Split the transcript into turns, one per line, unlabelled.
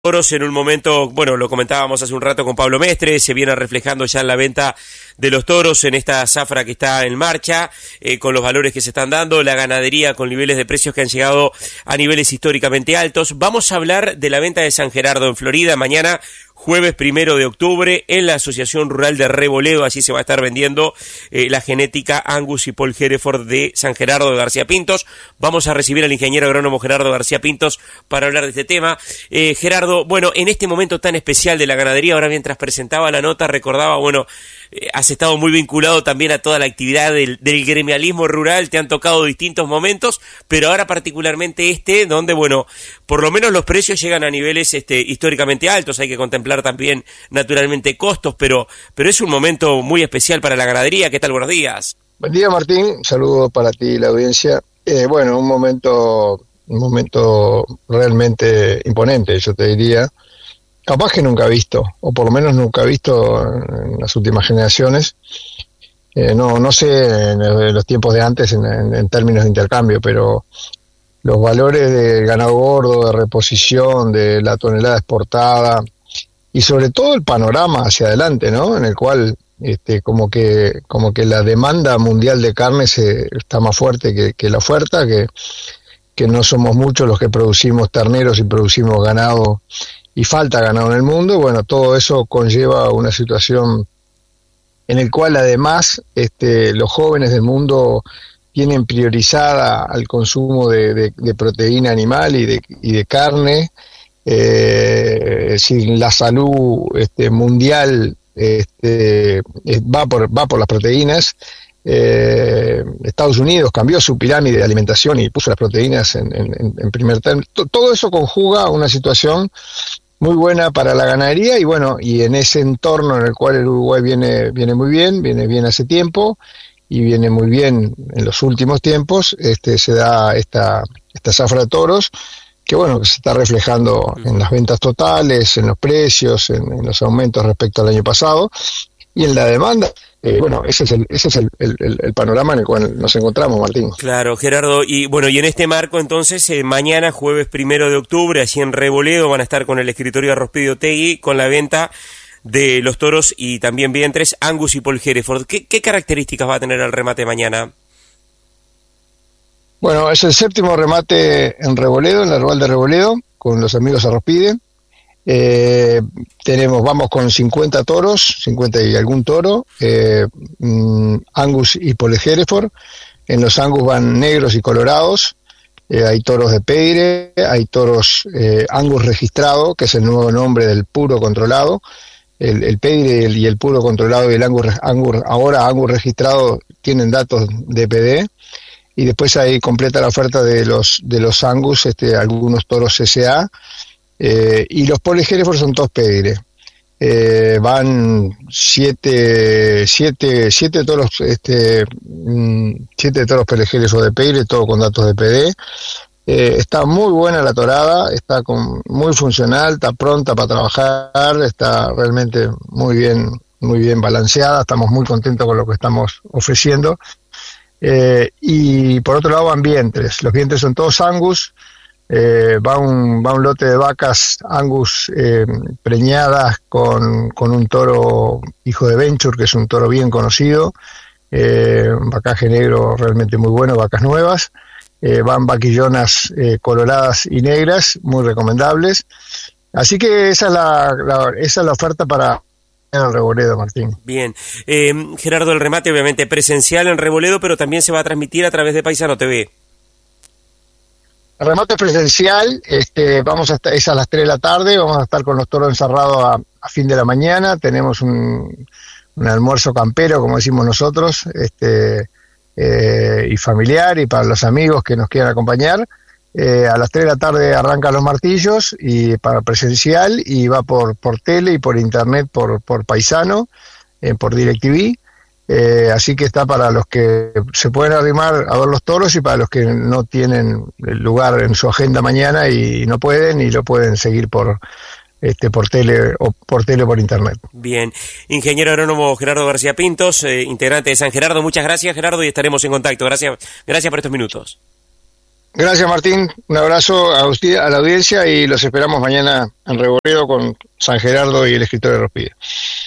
Toros en un momento, bueno, lo comentábamos hace un rato con Pablo Mestre, se viene reflejando ya en la venta de los toros en esta zafra que está en marcha, con los valores que se están dando, la ganadería con niveles de precios que han llegado a niveles históricamente altos. Vamos a hablar de la venta de San Gerardo en Florida mañana, jueves 1 de octubre, en la Asociación Rural de Reboledo. Allí se va a estar vendiendo la genética Angus y Paul Hereford de San Gerardo de García Pintos. Vamos a recibir al ingeniero agrónomo Gerardo García Pintos para hablar de este tema. Gerardo, bueno, en este momento tan especial de la ganadería, ahora mientras presentaba la nota recordaba, bueno, has estado muy vinculado también a toda la actividad del gremialismo rural, te han tocado distintos momentos, pero ahora particularmente donde, bueno, por lo menos los precios llegan a niveles históricamente altos, hay que contemplar también naturalmente costos, pero es un momento muy especial para la ganadería. ¿Qué tal? Buenos días.
Buen día, Martín, saludos para ti y la audiencia. Bueno, un momento realmente imponente, yo te diría, capaz que nunca visto, o por lo menos nunca visto en las últimas generaciones. No sé en los tiempos de antes en términos de intercambio, pero los valores de ganado gordo, de reposición, de la tonelada exportada y sobre todo el panorama hacia adelante, ¿no? En el cual como que la demanda mundial de carne está más fuerte que la oferta, que no somos muchos los que producimos terneros y producimos ganado y falta ganado en el mundo. Bueno, todo eso conlleva una situación en el cual además los jóvenes del mundo tienen priorizada al consumo de proteína animal y de carne. Si la salud mundial va por las proteínas, Estados Unidos cambió su pirámide de alimentación y puso las proteínas en primer término. Todo eso conjuga una situación muy buena para la ganadería y bueno, y en ese entorno en el cual el Uruguay viene bien hace tiempo y viene muy bien en los últimos tiempos, se da esta zafra de toros que bueno, que se está reflejando en las ventas totales, en los precios, en los aumentos respecto al año pasado y en la demanda. Bueno, ese es el panorama en el cual nos encontramos, Martín.
Claro, Gerardo, y bueno, y en este marco entonces, mañana, jueves 1 de octubre, allí en Reboledo, van a estar con el escritorio Arrospidio Tegui, con la venta de los toros y también vientres Angus y Paul Hereford. ¿Qué características va a tener el remate mañana?
Bueno, es el séptimo remate en Reboledo, en la Rural de Reboledo, con los amigos Arrospide. Vamos con 50 toros, 50 y algún toro, Angus y Paul Hereford. En los Angus van negros y colorados, hay toros de peire, hay toros Angus registrado, que es el nuevo nombre del puro controlado. El peire y el puro controlado y el Angus registrado tienen datos de PD. Y después ahí completa la oferta de los Angus, algunos toros SA, y los Paul Hereford son todos pedigre. Van siete toros, 7 toros Paul Hereford de pedigre, todo con datos de PD. Está muy buena la torada, está muy funcional, está pronta para trabajar, está realmente muy bien balanceada, estamos muy contentos con lo que estamos ofreciendo. Y por otro lado van vientres, los vientres son todos Angus, va un lote de vacas Angus preñadas con un toro hijo de Venture, que es un toro bien conocido, un vacaje negro realmente muy bueno, vacas nuevas, van vaquillonas coloradas y negras, muy recomendables, así que esa es la oferta para en Reboledo, Martín.
Bien, Gerardo, el remate obviamente presencial en Reboledo, pero también se va a transmitir a través de Paisano TV.
El remate presencial, es a las 3 de la tarde, vamos a estar con los toros encerrados a fin de la mañana, tenemos un almuerzo campero, como decimos nosotros, y familiar, y para los amigos que nos quieran acompañar. A las 3 de la tarde arrancan los martillos y para presencial y va por tele y por internet por Paisano, por DirecTV, así que está para los que se pueden arrimar a ver los toros y para los que no tienen lugar en su agenda mañana y no pueden y lo pueden seguir por tele o por internet.
Bien, ingeniero agrónomo Gerardo García Pintos, integrante de San Gerardo, muchas gracias, Gerardo, y estaremos en contacto. Gracias por estos minutos.
Gracias, Martín. Un abrazo a usted, a la audiencia, y los esperamos mañana en Reborrido con San Gerardo y el escritor de Rospilla.